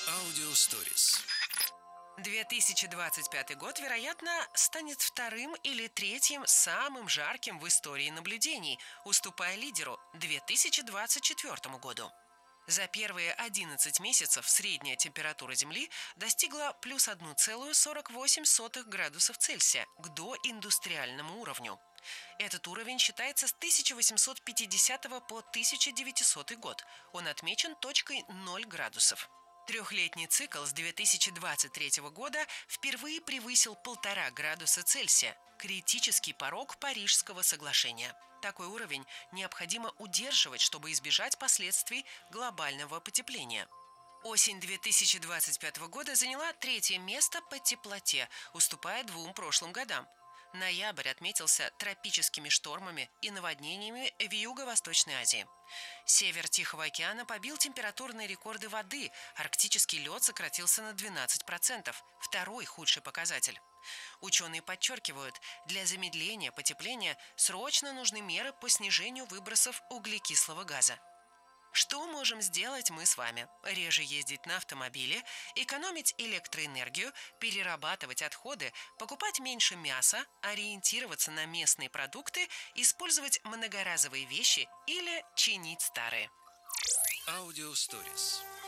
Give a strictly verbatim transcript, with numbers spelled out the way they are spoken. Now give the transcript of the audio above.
Аудиосторис. две тысячи двадцать пятый год, вероятно, станет вторым или третьим самым жарким в истории наблюдений, уступая лидеру две тысячи двадцать четвёртому году. За первые одиннадцать месяцев средняя температура Земли достигла плюс одна целая сорок восемь сотых градусов Цельсия к доиндустриальному уровню. Этот уровень считается с тысяча восемьсот пятидесятого по тысяча девятисотый год. Он отмечен точкой ноль градусов. Трехлетний цикл с две тысячи двадцать третьего года впервые превысил полтора градуса Цельсия, критический порог Парижского соглашения. Такой уровень необходимо удерживать, чтобы избежать последствий глобального потепления. Осень две тысячи двадцать пятого года заняла третье место по теплоте, уступая двум прошлым годам. Ноябрь отметился тропическими штормами и наводнениями в Юго-Восточной Азии. Север Тихого океана побил температурные рекорды воды, арктический лед сократился на двенадцать процентов, второй худший показатель. Ученые подчеркивают, для замедления потепления срочно нужны меры по снижению выбросов углекислого газа. Что можем сделать мы с вами? Реже ездить на автомобиле, экономить электроэнергию, перерабатывать отходы, покупать меньше мяса, ориентироваться на местные продукты, использовать многоразовые вещи или чинить старые. Аудиосторис.